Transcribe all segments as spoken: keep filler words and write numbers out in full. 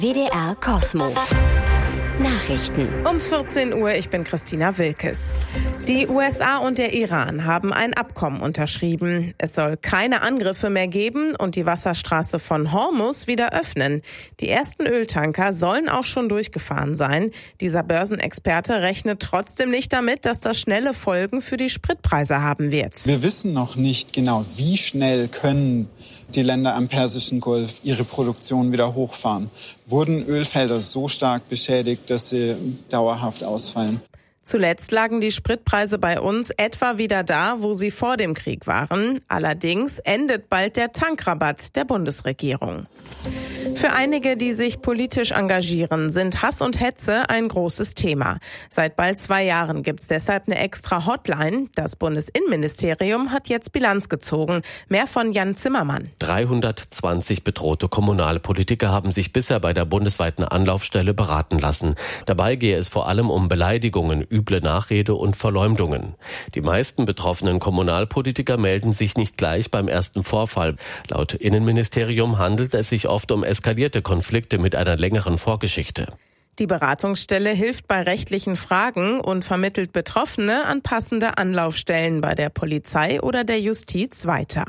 W D R Kosmo. Nachrichten. Um vierzehn Uhr, ich bin Christina Wilkes. Die U S A und der Iran haben ein Abkommen unterschrieben. Es soll keine Angriffe mehr geben und die Wasserstraße von Hormuz wieder öffnen. Die ersten Öltanker sollen auch schon durchgefahren sein. Dieser Börsenexperte rechnet trotzdem nicht damit, dass das schnelle Folgen für die Spritpreise haben wird. Wir wissen noch nicht genau, wie schnell können die Länder am Persischen Golf ihre Produktion wieder hochfahren. Wurden Ölfelder so stark beschädigt, dass sie dauerhaft ausfallen? Zuletzt lagen die Spritpreise bei uns etwa wieder da, wo sie vor dem Krieg waren. Allerdings endet bald der Tankrabatt der Bundesregierung. Für einige, die sich politisch engagieren, sind Hass und Hetze ein großes Thema. Seit bald zwei Jahren gibt es deshalb eine extra Hotline. Das Bundesinnenministerium hat jetzt Bilanz gezogen. Mehr von Jan Zimmermann. dreihundertzwanzig bedrohte Kommunalpolitiker haben sich bisher bei der bundesweiten Anlaufstelle beraten lassen. Dabei gehe es vor allem um Beleidigungen, üble Nachrede und Verleumdungen. Die meisten betroffenen Kommunalpolitiker melden sich nicht gleich beim ersten Vorfall. Laut Innenministerium handelt es sich oft um eskalierte Konflikte mit einer längeren Vorgeschichte. Die Beratungsstelle hilft bei rechtlichen Fragen und vermittelt Betroffene an passende Anlaufstellen bei der Polizei oder der Justiz weiter.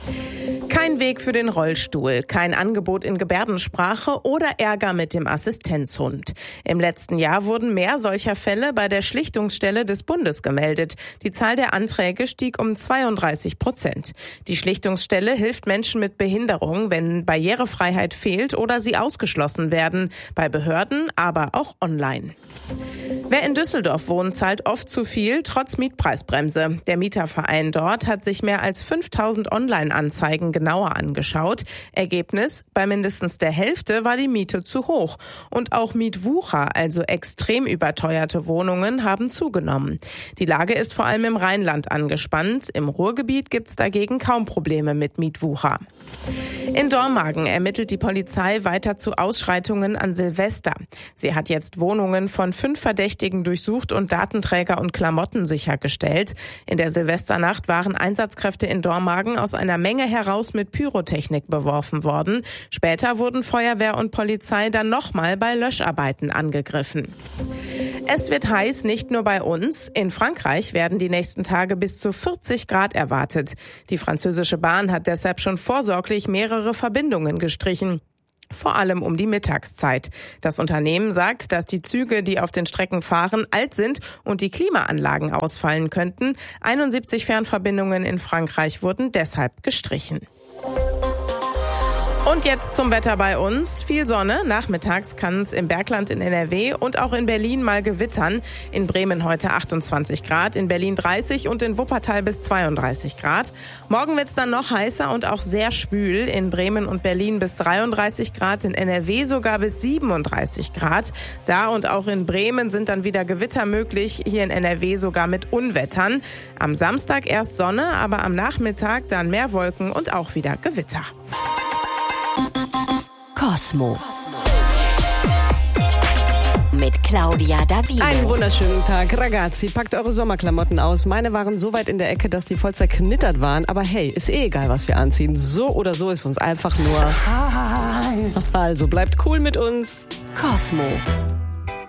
Kein Weg für den Rollstuhl, kein Angebot in Gebärdensprache oder Ärger mit dem Assistenzhund. Im letzten Jahr wurden mehr solcher Fälle bei der Schlichtungsstelle des Bundes gemeldet. Die Zahl der Anträge stieg um zweiunddreißig Prozent. Die Schlichtungsstelle hilft Menschen mit Behinderung, wenn Barrierefreiheit fehlt oder sie ausgeschlossen werden, bei Behörden, aber auch online. Wer in Düsseldorf wohnt, zahlt oft zu viel, trotz Mietpreisbremse. Der Mieterverein dort hat sich mehr als fünftausend Online-Anzeigen genauer angeschaut. Ergebnis: Bei mindestens der Hälfte war die Miete zu hoch. Und auch Mietwucher, also extrem überteuerte Wohnungen, haben zugenommen. Die Lage ist vor allem im Rheinland angespannt. Im Ruhrgebiet gibt es dagegen kaum Probleme mit Mietwucher. In Dormagen ermittelt die Polizei weiter zu Ausschreitungen an Silvester. Sie hat jetzt Wohnungen von fünf Verdächtigen durchsucht und Datenträger und Klamotten sichergestellt. In der Silvesternacht waren Einsatzkräfte in Dormagen aus einer Menge heraus mit Pyrotechnik beworfen worden. Später wurden Feuerwehr und Polizei dann nochmal bei Löscharbeiten angegriffen. Es wird heiß, nicht nur bei uns. In Frankreich werden die nächsten Tage bis zu vierzig Grad erwartet. Die französische Bahn hat deshalb schon vorsorglich mehrere Verbindungen gestrichen. Vor allem um die Mittagszeit. Das Unternehmen sagt, dass die Züge, die auf den Strecken fahren, alt sind und die Klimaanlagen ausfallen könnten. einundsiebzig Fernverbindungen in Frankreich wurden deshalb gestrichen. Und jetzt zum Wetter bei uns. Viel Sonne. Nachmittags kann es im Bergland in N R W und auch in Berlin mal gewittern. In Bremen heute achtundzwanzig Grad, in Berlin dreißig und in Wuppertal bis zweiunddreißig Grad. Morgen wird es dann noch heißer und auch sehr schwül. In Bremen und Berlin bis dreiunddreißig Grad, in N R W sogar bis siebenunddreißig Grad. Da und auch in Bremen sind dann wieder Gewitter möglich. Hier in N R W sogar mit Unwettern. Am Samstag erst Sonne, aber am Nachmittag dann mehr Wolken und auch wieder Gewitter. Kosmo. Mit Claudia Davino. Einen wunderschönen Tag, Ragazzi. Packt eure Sommerklamotten aus. Meine waren so weit in der Ecke, dass die voll zerknittert waren. Aber hey, ist eh egal, was wir anziehen. So oder so ist uns einfach nur heiß. Also bleibt cool mit uns. Kosmo.